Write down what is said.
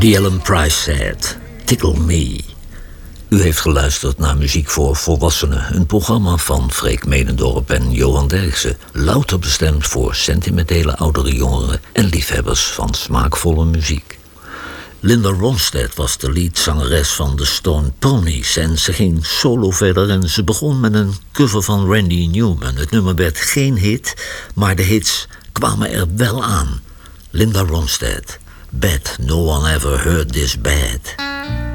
The Ellen Price Said, Tickle Me. U heeft geluisterd naar Muziek voor Volwassenen, een programma van Freek Medendorp en Johan Derksen, louter bestemd voor sentimentele oudere jongeren en liefhebbers van smaakvolle muziek. Linda Ronstadt was de leadzangeres van de Stone Ponies en ze ging solo verder en ze begon met een cover van Randy Newman. Het nummer werd geen hit, maar de hits kwamen er wel aan. Linda Ronstadt, Bad, No One Ever Heard This Bad.